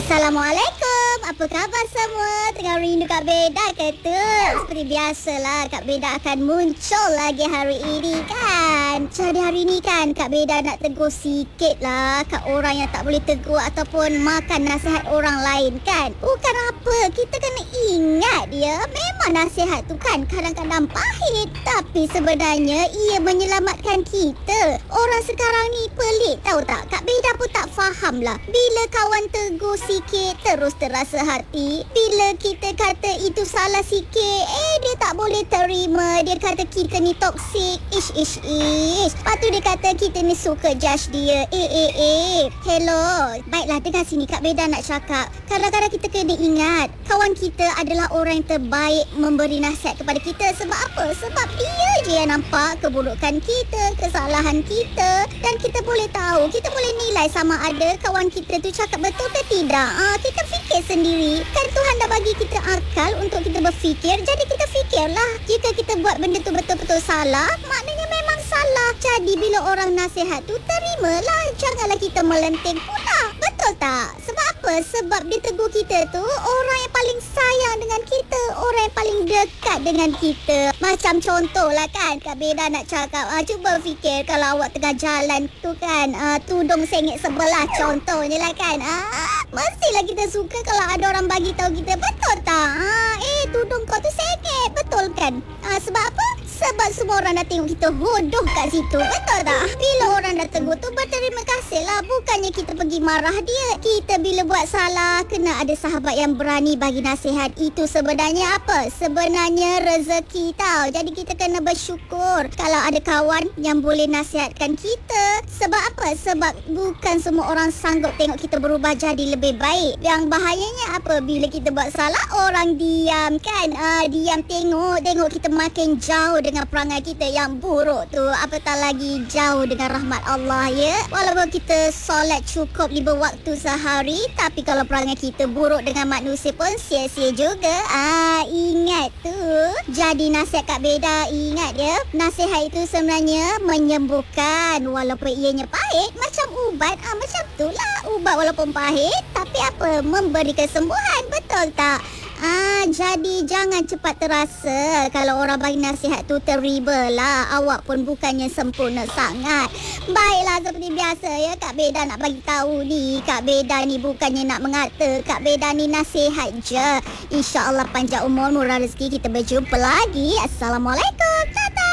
Assalamualaikum. Apa khabar semua? Tengah rindu Kak Beda ke tu? Seperti biasalah, Kak Beda akan muncul lagi hari ini kan. Jadi hari ini kan Kak Beda nak tegur sikit lah kat orang yang tak boleh tegur ataupun makan nasihat orang lain kan. Bukan apa, kita kena ingat dia. Memang nasihat tu kan kadang-kadang pahit, tapi sebenarnya ia menyelamatkan kita. Orang sekarang ni pelik tahu tak? Kak Beda pun tak faham lah. Bila kawan tegur sikit terus terasa hati. Bila kita kata itu salah sikit, dia tak boleh terima. Dia kata kita ni toksik. Ish. Lepas tu dia kata kita ni suka judge dia. Hello. Baiklah, dengar sini Kak Beda nak cakap. Kadang-kadang kita kena ingat kawan kita adalah orang yang terbaik memberi nasihat kepada kita. Sebab apa? Sebab dia je yang nampak keburukan kita, kesalahan kita, dan kita boleh tahu, kita boleh nilai sama ada kawan kita tu cakap betul ke tidak. Kita fikir sendiri. Kan Tuhan dah bagi kita akal untuk kita berfikir. Jadi kita fikirlah. Jika kita buat benda tu betul-betul salah, maknanya memang salah. Jadi bila orang nasihat tu, terimalah. Janganlah kita melenting pula. Betul tak? Sebab apa? Sebab dia tegur kita tu orang yang paling sayang dengan kita, orang yang paling dekat dengan kita. Macam contohlah kan, Kak Beda nak cakap, cuba fikir kalau awak tengah jalan tu kan, tudung sengit sebelah contohnya lah kan. Mestilah kita suka kalau ada orang bagi tahu kita, betul tak? Tudung kau tu sengit, betul kan? Sebab apa? Sebab semua orang dah tengok kita hodoh kat situ, betul tak? Bila orang dah tegur tu, berterima kasih lah. Bukannya kita pergi marah dia. Kita bila buat salah, kena ada sahabat yang berani bagi nasihat. Itu sebenarnya apa? Sebenarnya rezeki tau. Jadi kita kena bersyukur kalau ada kawan yang boleh nasihatkan kita. Sebab apa? Sebab bukan semua orang sanggup tengok kita berubah jadi lebih baik. Yang bahayanya apa? Bila kita buat salah, orang diam kan? Diam tengok kita makin jauh dengan perangai kita yang buruk tu. Apatah lagi jauh dengan rahmat Allah ya. Walaupun kita solat cukup 5 waktu sehari, tapi kalau perangai kita buruk dengan manusia pun sia-sia juga. Ingat tu. Jadi nasihat Kak Beda, ingat ya, nasihat itu sebenarnya menyembuhkan walaupun ianya pahit. Macam ubat, macam tu lah. Ubat walaupun pahit, tapi apa? Memberi kesembuhan, betul tak? Jadi jangan cepat terasa kalau orang bagi nasihat tu, terimalah. Awak pun bukannya sempurna sangat. Baiklah, seperti biasa ya, Kak Beda nak bagi tahu ni, Kak Beda ni bukannya nak mengata, Kak Beda ni nasihat je. InsyaAllah panjang umur, murah rezeki. Kita berjumpa lagi. Assalamualaikum. Tata.